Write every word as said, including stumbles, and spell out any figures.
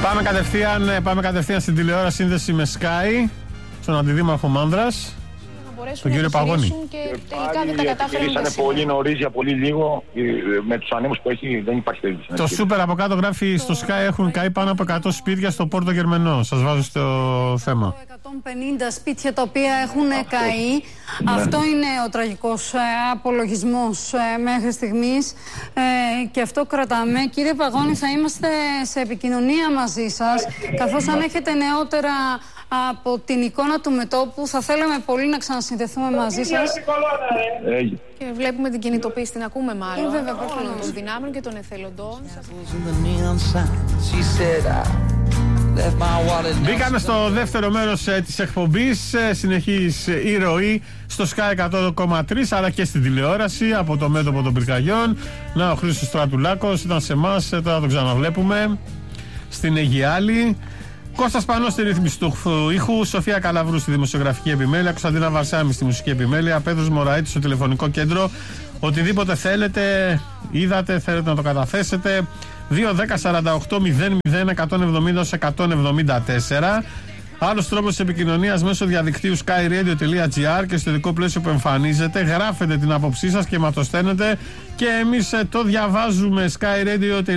Πάμε κατευθείαν, πάμε κατευθείαν στην τηλεόραση σύνδεση με Sky, στον αντιδήμαρχο Μάνδρας, τον κύριο Παγώνη. Και τελικά δεν τα κατάφεραν. Είναι πολύ νωρίς για πολύ λίγο. Με τους ανέμους που έχει δεν υπάρχει περίπτωση. Το σούπερ από κάτω γράφει στο Sky έχουν καεί πάνω από εκατό σπίτια στο Πόρτο Γερμενό. Σας βάζω στο θέμα. εκατόν πενήντα σπίτια τα οποία έχουν Αυτό. καεί. Ναι. Αυτό είναι ο τραγικός ε, απολογισμός ε, μέχρι στιγμής ε, και αυτό κρατάμε. Κύριε Παγώνη, θα είμαστε σε επικοινωνία μαζί σας, καθώς αν έχετε νεότερα από την εικόνα του μετώπου θα θέλαμε πολύ να ξανασυνδεθούμε μαζί σας. Και βλέπουμε την κινητοποίηση, την ακούμε μάλλον. Ε, βέβαια, των δυνάμεων και των εθελοντών. Μπήκαμε στο δεύτερο μέρος ε, της εκπομπής, ε, συνεχής ε, η ροή στο Sky εκατό κόμμα τρία αλλά και στην τηλεόραση από το μέτωπο των πυρκαγιών. Να, ο Χρήστος Στρατουλάκος ήταν σε εμάς, ε, τώρα τον ξαναβλέπουμε στην Αιγιάλη. Κώστας Πανός στη ρύθμιση του ήχου, Σοφία Καλαβρού στη δημοσιογραφική επιμέλεια, Κωνσταντίνα Βαρσάμι στη μουσική επιμέλεια, Πέτρος Μωραΐτης στο τηλεφωνικό κέντρο. Οτιδήποτε θέλετε, είδατε, θέλετε να το καταθέσετε, δύο δέκα σαράντα οκτώ μηδέν μηδέν εκατόν εβδομήντα εκατόν εβδομήντα τέσσερα. Άλλος τρόπος επικοινωνίας μέσω διαδικτύου skyradio τελεία gr και στο ειδικό πλαίσιο που εμφανίζεται. Γράφετε την άποψή σας και μας το στέλνετε και εμείς το διαβάζουμε. skyradio.